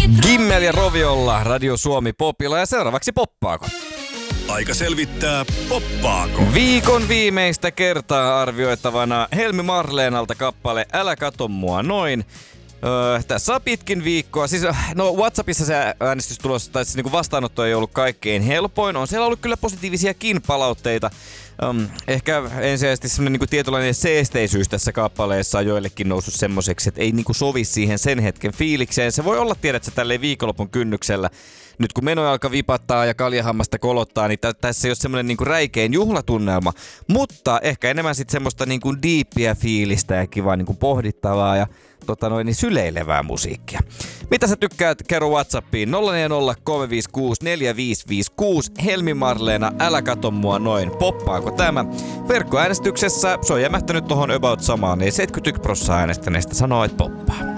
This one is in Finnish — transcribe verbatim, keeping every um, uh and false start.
Gimmel ja Roviolla, Radio Suomi Popilla ja seuraavaksi poppaako? Aika selvittää, poppaako? Viikon viimeistä kertaa arvioitavana Helmi Marleenalta kappale Älä kato mua noin. Öö, tässä on pitkin viikkoa. Siis, no WhatsAppissa se äänestystulos, tai siis niinku vastaanotto ei ollut kaikkein helpoin. On siellä ollut kyllä positiivisiakin palautteita. Um, ehkä ensisijaisesti semmoinen niinku tietynlainen seesteisyys tässä kappaleessa on joillekin noussut semmoiseksi, että ei niinku sovi siihen sen hetken fiilikseen. Se voi olla, tiedät sä, tälleen viikonlopun kynnyksellä. Nyt kun meno alkaa vipattaa ja kaljahammasta kolottaa, niin t- tässä ei ole semmoinen niinku räikein juhlatunnelma. Mutta ehkä enemmän sitten semmoista niinku diippiä fiilistä ja kivaa niinku pohdittavaa ja tota noin, niin syleilevää musiikkia. Mitä sä tykkäät? Kerro WhatsAppiin nolla neljä nolla kolme viisi kuusi neljä viisi viisi kuusi. Helmi Marleena, Älä kato mua noin. Poppaako tämä? Verkkoäänestyksessä se on jämähtänyt tohon about samaan, niin seitsemänkymmentäyksi prosenttia äänestäneistä sanoo, että poppaa.